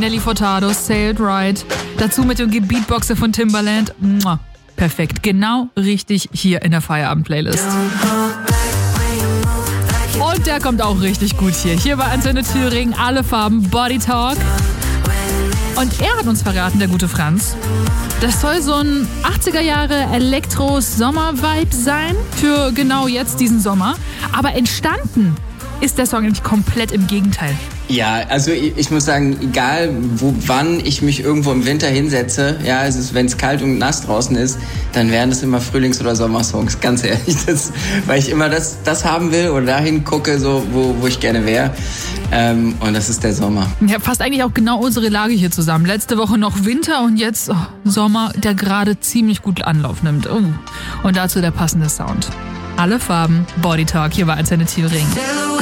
Nelly Furtado, Say It Right. Dazu mit dem Beatboxer von Timbaland. Mua. Perfekt, genau richtig hier in der Feierabend-Playlist. Und der kommt auch richtig gut hier. Hier bei Antenne Thüringen, alle Farben, Body Talk. Und er hat uns verraten, der gute Franz, das soll so ein 80er Jahre Elektro-Sommer-Vibe sein für genau jetzt diesen Sommer. Aber entstanden ist der Song nämlich komplett im Gegenteil. Ja, also ich muss sagen, egal wann ich mich irgendwo im Winter hinsetze, ja, wenn es kalt und nass draußen ist, dann wären das immer Frühlings- oder Sommersongs, ganz ehrlich. Weil ich immer das haben will oder dahin gucke, so wo ich gerne wäre. Und das ist der Sommer. Ja, passt eigentlich auch genau unsere Lage hier zusammen. Letzte Woche noch Winter und jetzt Sommer, der gerade ziemlich gut Anlauf nimmt. Und dazu der passende Sound. Alle Farben, Body Talk, hier bei Antenne Thüringen.